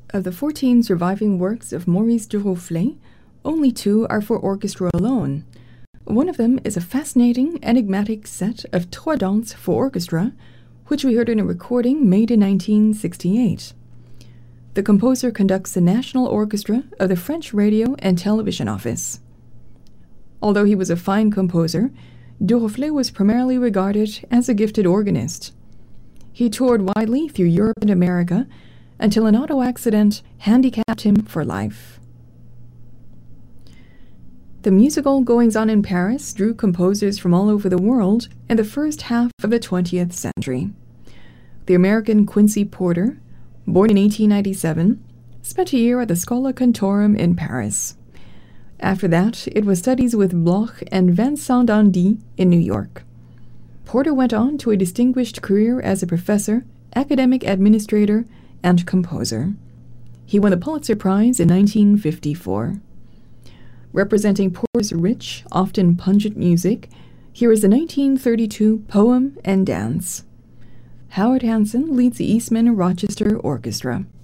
Of the 14 surviving works of Maurice Duruflé, only 2 are for orchestra alone. One of them is a fascinating, enigmatic set of Trois Danses for orchestra, which we heard in a recording made in 1968. The composer conducts the National Orchestra of the French Radio and Television Office. Although he was a fine composer, Duruflé was primarily regarded as a gifted organist. He toured widely through Europe and America until an auto accident handicapped him for life. The musical goings-on in Paris drew composers from all over the world in the first half of the 20th century. The American Quincy Porter, born in 1897, spent a year at the Schola Cantorum in Paris. After that, it was studies with Bloch and Vincent d'Indy in New York. Porter went on to a distinguished career as a professor, academic administrator, and composer. He won the Pulitzer Prize in 1954. Representing Porter's rich, often pungent music, here is the 1932 Poem and Dance. Howard Hanson leads the Eastman Rochester Orchestra.